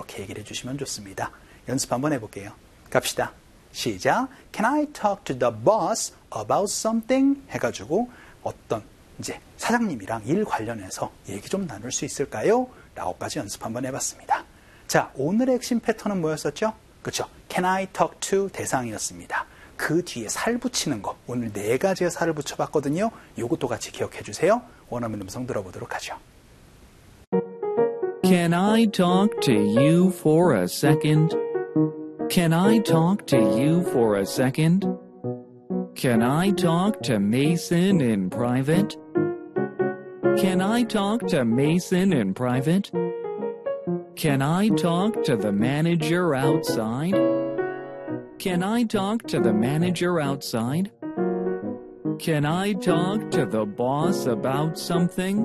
이렇게 얘기를 해주시면 좋습니다. 연습 한번 해볼게요. 갑시다. 시작. Can I talk to the boss about something? 해가지고 어떤 이제 사장님이랑 일 관련해서 얘기 좀 나눌 수 있을까요? 라고까지 연습 한번 해봤습니다. 자, 오늘의 핵심 패턴은 뭐였었죠? 그렇죠? Can I talk to 대상이었습니다. 그 뒤에 살 붙이는 거, 오늘 4가지의 살을 붙여봤거든요. 이것도 같이 기억해 주세요. 원어민 음성 들어보도록 하죠. Can I talk to you for a second? Can I talk to you for a second? Can I talk to Mason in private? Can I talk to Mason in private? Can I talk to the manager outside? Can I talk to the manager outside? Can I talk to the boss about something?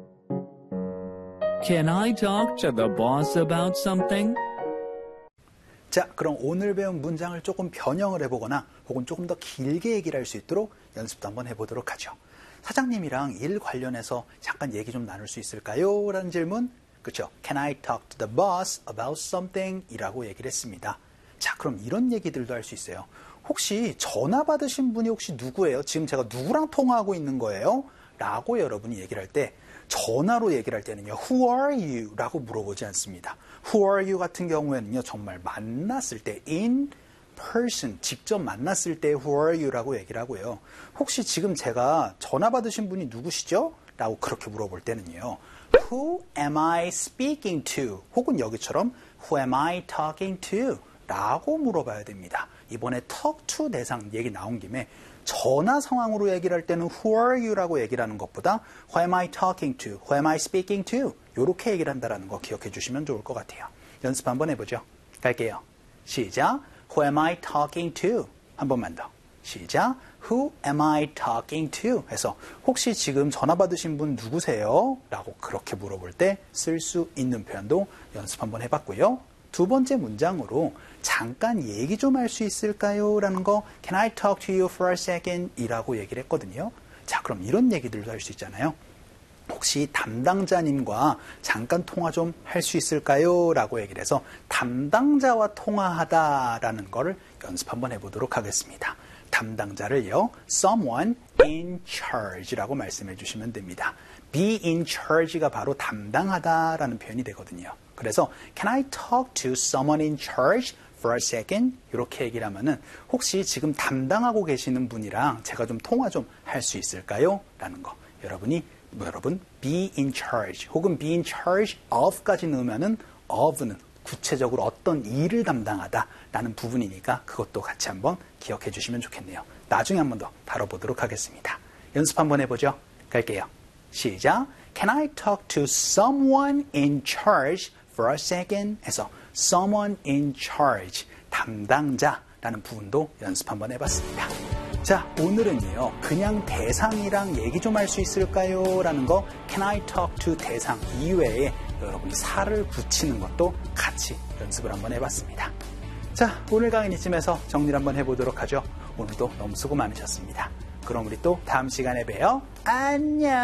Can I talk to the boss about something? 자, 그럼 오늘 배운 문장을 조금 변형을 해보거나 혹은 조금 더 길게 얘기를 할 수 있도록 연습도 한번 해보도록 하죠. 사장님이랑 일 관련해서 잠깐 얘기 좀 나눌 수 있을까요? 라는 질문. 그렇죠? Can I talk to the boss about something? 이라고 얘기를 했습니다. 자, 그럼 이런 얘기들도 할 수 있어요. 혹시 전화 받으신 분이 혹시 누구예요? 지금 제가 누구랑 통화하고 있는 거예요? 라고 여러분이 얘기를 할 때 전화로 얘기를 할 때는요. Who are you? 라고 물어보지 않습니다. Who are you 같은 경우에는요. 정말 만났을 때 in person, 직접 만났을 때 Who are you? 라고 얘기를 하고요. 혹시 지금 제가 전화 받으신 분이 누구시죠? 라고 그렇게 물어볼 때는요. Who am I speaking to? 혹은 여기처럼 Who am I talking to? 라고 물어봐야 됩니다. 이번에 talk to 대상 얘기 나온 김에 전화 상황으로 얘기를 할 때는 Who are you? 라고 얘기를 하는 것보다 Who am I talking to? Who am I speaking to? 이렇게 얘기를 한다는 거 기억해 주시면 좋을 것 같아요. 연습 한번 해보죠. 갈게요. 시작. Who am I talking to? 한 번만 더. 시작. Who am I talking to? 해서 혹시 지금 전화 받으신 분 누구세요? 라고 그렇게 물어볼 때 쓸 수 있는 표현도 연습 한번 해봤고요. 두 번째 문장으로 잠깐 얘기 좀 할 수 있을까요? 라는 거 Can I talk to you for a second? 이라고 얘기를 했거든요. 자, 그럼 이런 얘기들도 할 수 있잖아요. 혹시 담당자님과 잠깐 통화 좀 할 수 있을까요? 라고 얘기를 해서 담당자와 통화하다라는 거를 연습 한번 해보도록 하겠습니다. 담당자를요, someone in charge라고 말씀해 주시면 됩니다. be in charge가 바로 담당하다라는 표현이 되거든요. 그래서 Can I talk to someone in charge for a second? 이렇게 얘기를 하면은 혹시 지금 담당하고 계시는 분이랑 제가 좀 통화 좀 할 수 있을까요? 라는 거. 여러분 be in charge 혹은 be in charge of까지 넣으면은 of는 구체적으로 어떤 일을 담당하다라는 부분이니까 그것도 같이 한번 기억해 주시면 좋겠네요. 나중에 한번 더 다뤄보도록 하겠습니다. 연습 한번 해보죠. 갈게요. 시작. Can I talk to someone in charge for a second? 해서 someone in charge, 담당자라는 부분도 연습 한번 해봤습니다. 자, 오늘은요. 그냥 대상이랑 얘기 좀 할 수 있을까요? 라는 거 Can I talk to 대상 이외에 여러분이 살을 붙이는 것도 같이 연습을 한번 해봤습니다. 자, 오늘 강의는 이쯤에서 정리를 한번 해보도록 하죠. 오늘도 너무 수고 많으셨습니다. 그럼 우리 또 다음 시간에 봬요. 안녕!